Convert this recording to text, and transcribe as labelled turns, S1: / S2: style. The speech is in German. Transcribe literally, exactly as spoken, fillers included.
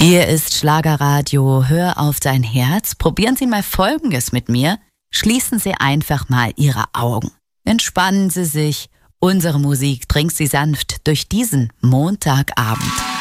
S1: Hier ist Schlagerradio, hör auf dein Herz. Probieren Sie mal Folgendes mit mir. Schließen Sie einfach mal Ihre Augen. Entspannen Sie sich. Unsere Musik trinkt Sie sanft durch diesen Montagabend.